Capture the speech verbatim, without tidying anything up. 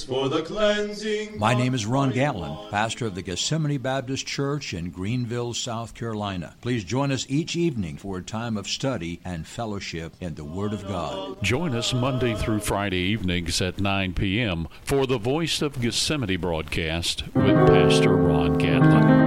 for the cleansing. My name is Ron Gatlin, pastor of the Gethsemane Baptist Church in Greenville, South Carolina. Please join us each evening for a time of study and fellowship in the Word of God. Join us Monday through Friday evenings at nine p.m. for the Voice of Gethsemane broadcast with Pastor Ron Gatlin.